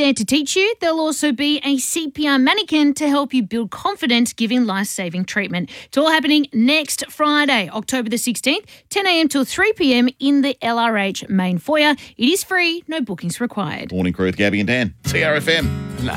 there to teach you. There'll also be a CPR mannequin to help you build confidence giving life-saving treatment. It's all happening next Friday, October the 16th, 10 a.m. till 3 p.m. in the LRH main foyer. It is free, no bookings required. Morning crew with Gabby and Dan. CRFM.